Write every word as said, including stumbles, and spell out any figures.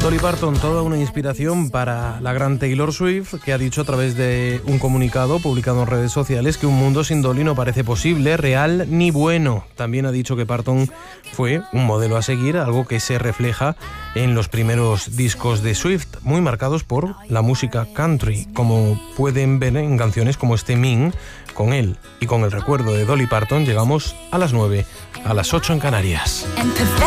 Dolly Parton, toda una inspiración para la gran Taylor Swift, que ha dicho a través de un comunicado publicado en redes sociales que un mundo sin Dolly no parece posible, real ni bueno. También ha dicho que Parton fue un modelo a seguir, algo que se refleja en los primeros discos de Swift, muy marcados por la música country, como pueden ver en canciones como este Mean. Con él y con el recuerdo de Dolly Parton llegamos a las nueve, a las ocho en Canarias.